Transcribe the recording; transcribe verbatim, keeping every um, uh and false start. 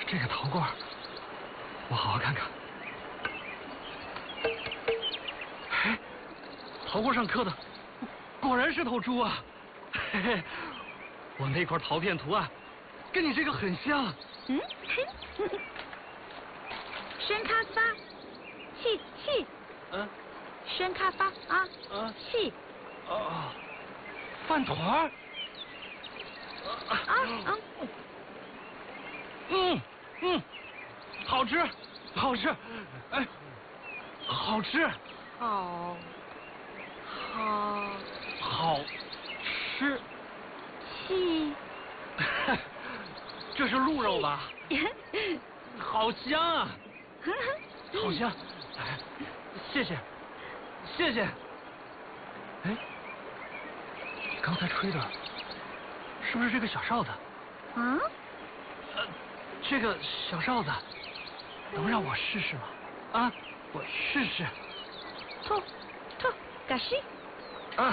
这个陶罐，我好好看看。哎，陶罐上刻的果然是头猪啊！嘿嘿，我那块陶片图案跟你这个很像。 嗯，深咖发，气气。 嗯。 深咖发啊。 嗯。 气。 哦。饭团儿。 啊嗯。 嗯嗯，好吃，好吃，哎，好吃。 好。好。 好吃。 气。 这是鹿肉吧？好香啊！好香！哎，谢谢，谢谢。哎，你刚才吹的，是不是这个小哨子？ 啊？ 呃，这个小哨子，能让我试试吗？啊，我试试。 吐吐，嘎西。